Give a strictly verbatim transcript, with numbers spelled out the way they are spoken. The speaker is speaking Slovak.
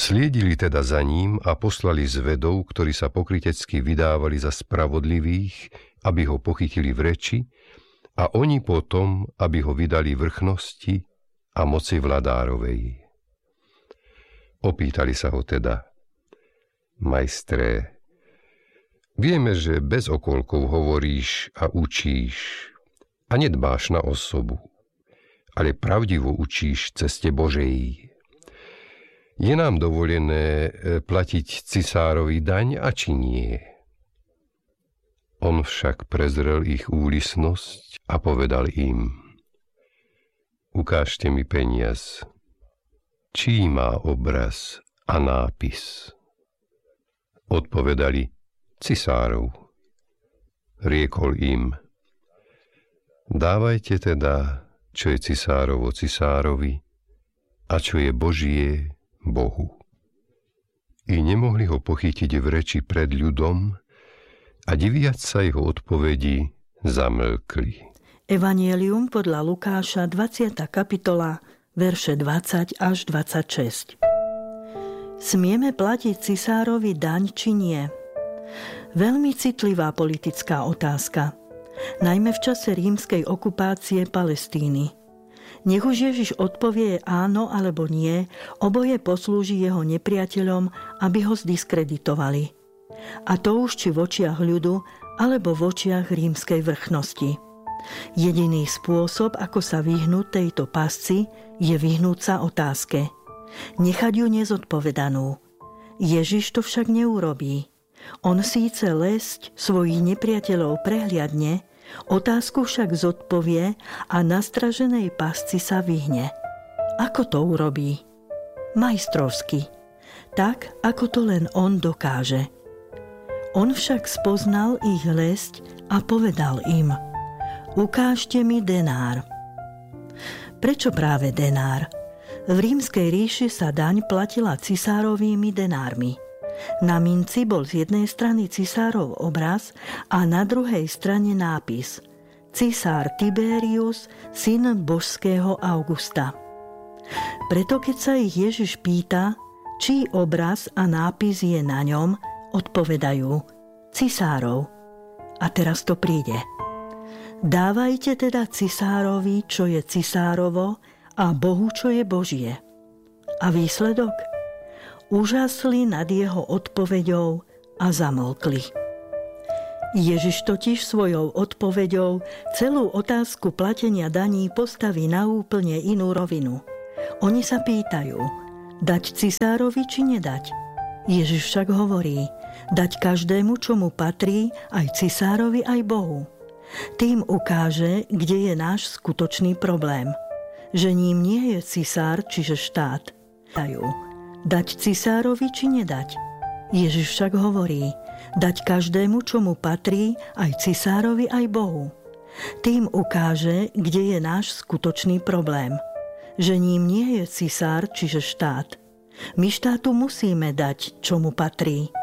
Sliedili teda za ním a poslali zvedov, ktorí sa pokrytecky vydávali za spravodlivých, aby ho pochytili v reči, a oni potom, aby ho vydali vrchnosti a moci vladárovej. Opýtali sa ho teda: Majstre, vieme, že bez okolkov hovoríš a učíš a nedbáš na osobu, ale pravdivo učíš ceste Božej. Je nám dovolené platiť cisárovi daň a či nie? On však prezrel ich úlisnosť a povedal im: Ukážte mi peniaz, čí má obraz a nápis. Odpovedali: Cisárov. Riekol im: Dávajte teda, čo je cisárovo cisárovi a čo je Božie Bohu. I nemohli ho pochytiť v reči pred ľudom a diviac sa jeho odpovedí zamlkli. Evangelium podľa Lukáša, dvadsiata kapitola, verše dvadsať až dvadsaťšesť. Smieme platiť cisárovi daň či nie? Veľmi citlivá politická otázka, najmä v čase rímskej okupácie Palestíny. Nech už Ježiš odpovie áno alebo nie, oboje poslúži jeho nepriateľom, aby ho zdiskreditovali. A to už či v očiach ľudu, alebo v očiach rímskej vrchnosti. Jediný spôsob, ako sa vyhnúť tejto pasci, je vyhnúť sa otázke. Nechať ju nezodpovedanú. Ježiš to však neurobí. On síce lesť svojich nepriateľov prehliadne, otázku však zodpovie a nastraženej pasci sa vyhne. Ako to urobí? Majstrovsky. Tak, ako to len on dokáže. On však spoznal ich lesť a povedal im: Ukážte mi denár. Prečo práve denár? V rímskej ríši sa daň platila cisárovými denármi. Na minci bol z jednej strany cisárov obraz a na druhej strane nápis: Cisár Tiberius, syn božského Augusta. Preto keď sa ich Ježiš pýta, čí obraz a nápis je na ňom, odpovedajú: Cisárov. A teraz to príde. Dávajte teda cisárovi, čo je cisárovo, a Bohu, čo je Božie. A výsledok? Úžasli nad jeho odpoveďou a zamlkli. Ježiš totiž svojou odpoveďou celú otázku platenia daní postaví na úplne inú rovinu. Oni sa pýtajú: dať cisárovi či nedať? Ježiš však hovorí: dať každému, čo mu patrí, aj cisárovi, aj Bohu. Tým ukáže, kde je náš skutočný problém. Že ním nie je cisár, čiže štát. Dať cisárovi či nedať? Ježiš však hovorí: dať každému, čo mu patrí, aj cisárovi, aj Bohu. Tým ukáže, kde je náš skutočný problém. Že ním nie je cisár, čiže štát. My štátu musíme dať, čo mu patrí.